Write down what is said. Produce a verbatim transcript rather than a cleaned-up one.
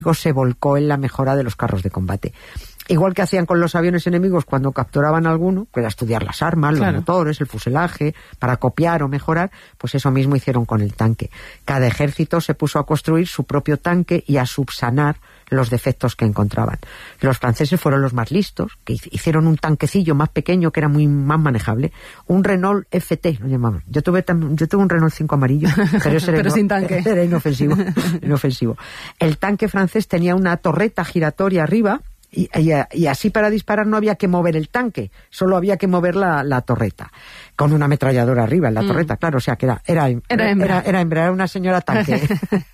se volcó en la mejora de los carros de combate. Igual que hacían con los aviones enemigos cuando capturaban alguno, que era estudiar las armas, claro, los motores, el fuselaje, para copiar o mejorar, pues eso mismo hicieron con el tanque. Cada ejército se puso a construir su propio tanque y a subsanar los defectos que encontraban. Los franceses fueron los más listos, que hicieron un tanquecillo más pequeño que era muy más manejable, un Renault F T, lo llamaban. Yo tuve yo tuve un Renault cinco amarillo, pero, ese pero era, sin tanque. Era inofensivo, inofensivo. El tanque francés tenía una torreta giratoria arriba, Y, y, y así para disparar no había que mover el tanque, solo había que mover la, la torreta, con una ametralladora arriba en la mm. torreta, claro, o sea que era era, era, era, era, era hembra, era una señora tanque.